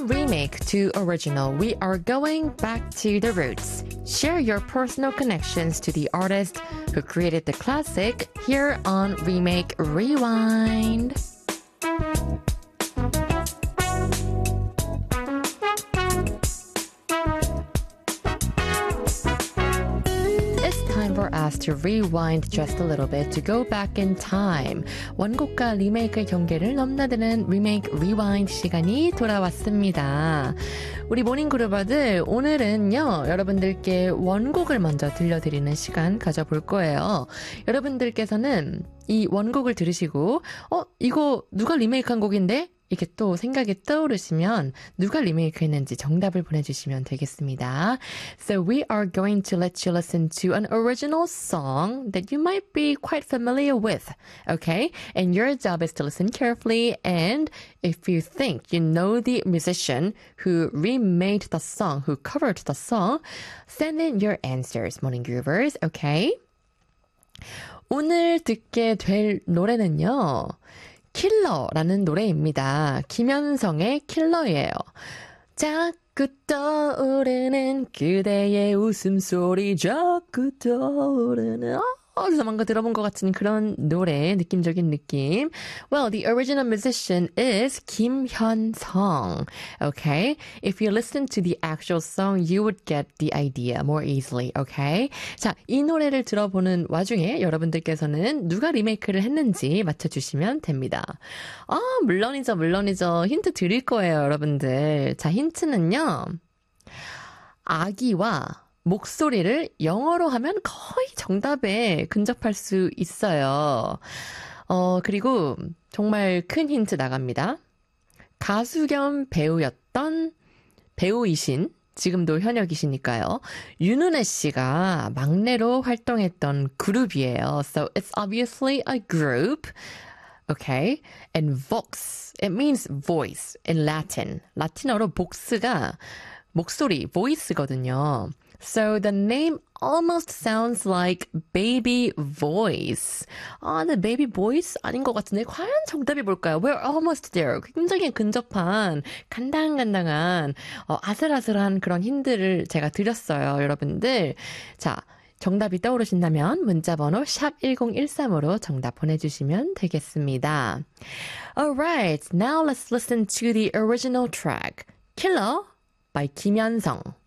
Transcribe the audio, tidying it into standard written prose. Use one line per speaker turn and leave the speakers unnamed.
remake to original, we are going back to the roots. Share your personal connections to the artist who created the classic here on Remake Rewind. For us to rewind just a little bit to go back in time. 원곡과 리메이크의 경계를 넘나드는 리메이크 리와인드 시간이 돌아왔습니다. 우리 모닝그루버들 오늘은요 여러분들께 원곡을 먼저 들려드리는 시간 가져볼 거예요. 여러분들께서는 이 원곡을 들으시고 이거 누가 리메이크한 곡인데? 이렇게 또 생각이 떠오르시면 누가 리메이크했는지 정답을 보내주시면 되겠습니다. So we are going to let you listen to an original song that you might be quite familiar with, okay? And your job is to listen carefully, and if you think you know the musician who remade the song, who covered the song, send in your answers, Morning Groovers, okay? 오늘 듣게 될 노래는요. 킬러라는 노래입니다. 김현성의 킬러예요. 자꾸 떠오르는 그대의 웃음소리 자꾸 떠오르는 어디서 뭔가 들어본 것 같은 그런 노래, 느낌적인 느낌. Well, the original musician is Kim Hyun-sung. Okay? If you listen to the actual song, you would get the idea more easily. Okay? 자, 이 노래를 들어보는 와중에 여러분들께서는 누가 리메이크를 했는지 맞춰주시면 됩니다. 물론이죠. 힌트 드릴 거예요, 여러분들. 자, 힌트는요. 아기와 목소리를 영어로 하면 거의 정답에 근접할 수 있어요. 그리고 정말 큰 힌트 나갑니다. 가수 겸 배우이신, 지금도 현역이시니까요. 윤은혜 씨가 막내로 활동했던 그룹이에요. So it's obviously a group. Okay. And vox, it means voice in Latin. 라틴어로 vox가 목소리, voice거든요. So the name almost sounds like baby voice. 네, baby voice 아닌 것 같은데 과연 정답이 뭘까요? We're almost there. 굉장히 근접한 간당간당한 아슬아슬한 그런 힌트를 제가 드렸어요, 여러분들. 자, 정답이 떠오르신다면 문자번호 샵 1013으로 정답 보내주시면 되겠습니다. Alright, now let's listen to the original track, Killer by 김현성.